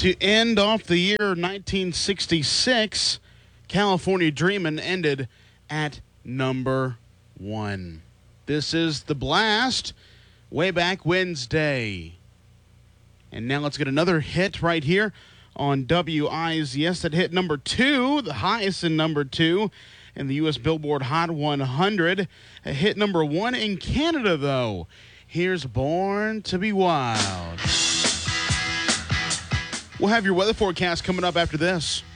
To end off the year 1966, California Dreamin' ended at number 1. This is The Blast, way back Wednesday. And now let's get another hit right here on WIZS that hit number 2, the highest in number 2 in the U.S. Billboard Hot 100. A hit number 1 in Canada, though. Here's Born to Be Wild. We'll have your weather forecast coming up after this.